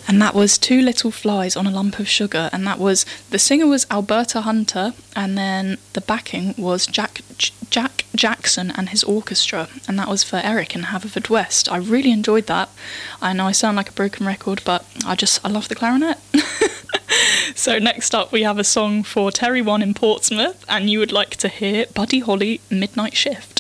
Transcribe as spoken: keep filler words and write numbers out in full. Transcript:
And that was Two Little Flies on a Lump of Sugar, and that was, the singer was Alberta Hunter, and then the backing was Jack J- Jack Jackson and his orchestra, and that was for Eric in Haverfordwest. I really enjoyed that. I know I sound like a broken record, but I just, I love the clarinet. So next up we have a song for Terry One in Portsmouth, and you would like to hear Buddy Holly, Midnight Shift.